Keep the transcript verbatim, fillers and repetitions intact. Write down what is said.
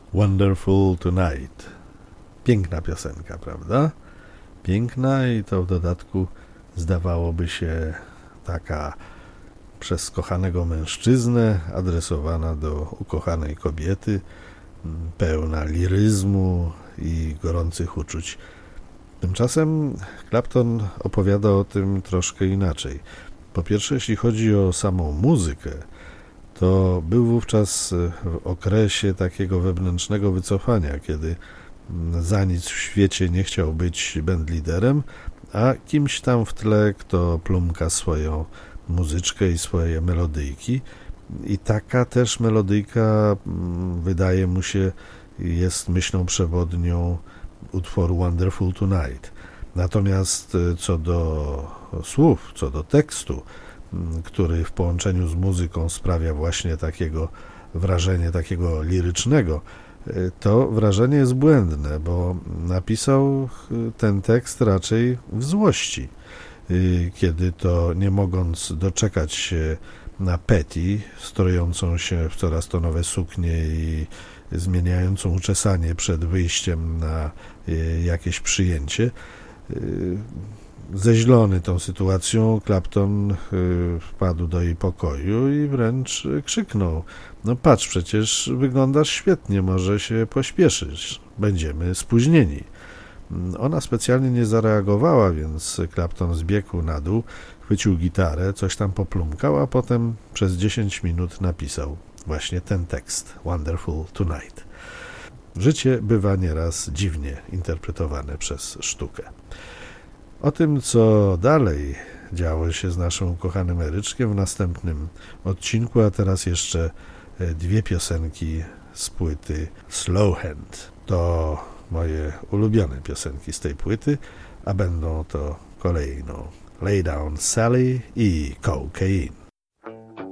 Wonderful Tonight. Piękna piosenka, prawda? Piękna i to w dodatku zdawałoby się taka przez kochanego mężczyznę, adresowana do ukochanej kobiety, pełna liryzmu i gorących uczuć. Tymczasem Clapton opowiada o tym troszkę inaczej. Po pierwsze, jeśli chodzi o samą muzykę, to był wówczas w okresie takiego wewnętrznego wycofania, kiedy za nic w świecie nie chciał być bandliderem, a kimś tam w tle, kto plumka swoją muzyczkę i swoje melodyjki. I taka też melodyjka, wydaje mu się, jest myślą przewodnią utworu Wonderful Tonight. Natomiast co do słów, co do tekstu, który w połączeniu z muzyką sprawia właśnie takiego wrażenie, takiego lirycznego, to wrażenie jest błędne, bo napisał ten tekst raczej w złości, kiedy to nie mogąc doczekać się na Patty, strojącą się w coraz to nowe suknie i zmieniającą uczesanie przed wyjściem na jakieś przyjęcie, zeźlony tą sytuacją, Clapton wpadł do jej pokoju i wręcz krzyknął: no patrz, przecież wyglądasz świetnie, może się pośpieszysz, będziemy spóźnieni. Ona specjalnie nie zareagowała, więc Clapton zbiegł na dół, chwycił gitarę, coś tam poplumkał, a potem przez dziesięć minut napisał właśnie ten tekst Wonderful Tonight. Życie bywa nieraz dziwnie interpretowane przez sztukę. O tym, co dalej działo się z naszym ukochanym Eryczkiem w następnym odcinku, a teraz jeszcze dwie piosenki z płyty Slow Hand. To moje ulubione piosenki z tej płyty, a będą to kolejno Lay Down Sally i Cocaine.